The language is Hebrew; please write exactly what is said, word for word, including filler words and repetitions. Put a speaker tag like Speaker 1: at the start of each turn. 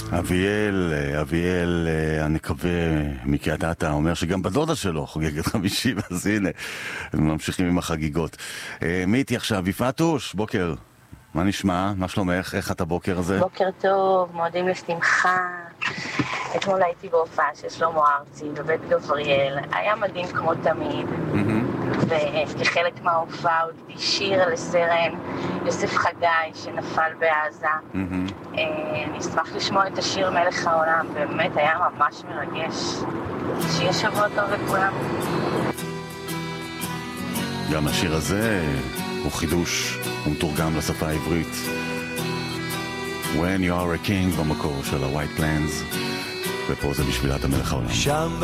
Speaker 1: אביאל, אביאל, אני מקווה, מקריית אתא, אומר שגם בדודה שלו חוגגת חמישי, אז הנה, ממשיכים עם החגיגות. מי איתי עכשיו? יפעתוש, בוקר. מה נשמע? מה שלומך? איך את הבוקר הזה?
Speaker 2: בוקר טוב, מועדים לשמחה. אתמול הייתי בהופעה של שלמה ארצי בבית גבריאל. היה מדהים כמו תמיד. וכחלק מההופעה הוא הקדיש שיר לסרן יוסף חגי שנפל בעזה. אני אשמח לשמוע את השיר מלך העולם, באמת היה ממש מרגש. שיהיה שבוע טוב לכולם.
Speaker 1: גם השיר הזה הוא חידוש, הוא מתורגם לשפה העברית. When you are a king במקור של ה-White Plains, ופה זה בשבילת המלך העולם.